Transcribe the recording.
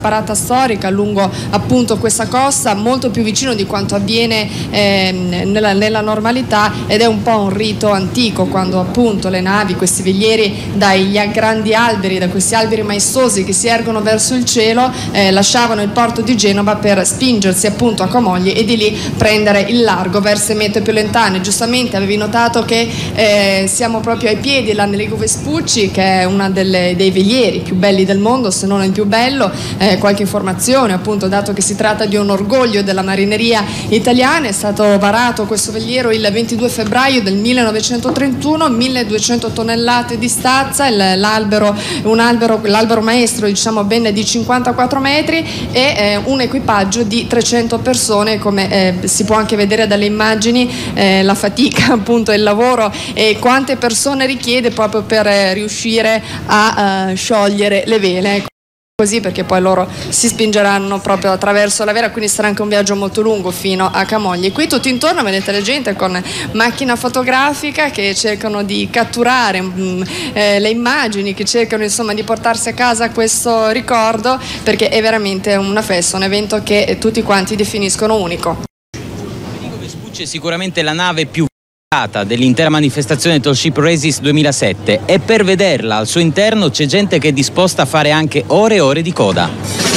parata storica lungo appunto questa costa, molto più vicino di quanto avviene nella normalità, ed è un po' un rito antico quando appunto le navi, questi velieri dai grandi alberi, da questi alberi maestosi che si ergono verso il cielo, lasciavano il porto di Genova per spingersi appunto a Camogli e di lì prendere il largo verso le mete più lontane. Giustamente avevi notato che siamo proprio ai piedi dell'Amerigo Vespucci, che è uno dei velieri più belli del mondo, se non il più bello. Qualche informazione, appunto, dato che si tratta di un orgoglio della marineria italiana, è stato varato questo veliero il 22 febbraio del 1931, 1200 tonnellate di stazza, l'albero maestro, diciamo, ben di 54 metri e un equipaggio di 300 persone, come si può anche vedere dalle immagini, la fatica, appunto, il lavoro e quante persone richiede proprio per riuscire a sciogliere le vele. Così, perché poi loro si spingeranno proprio attraverso la vera, quindi sarà anche un viaggio molto lungo fino a Camogli. Qui tutto intorno vedete la gente con macchina fotografica che cercano di catturare le immagini, che cercano insomma di portarsi a casa questo ricordo, perché è veramente una festa, un evento che tutti quanti definiscono unico. Amerigo Vespucci è sicuramente la nave più dell'intera manifestazione Tall Ship Races 2007 e per vederla al suo interno c'è gente che è disposta a fare anche ore e ore di coda.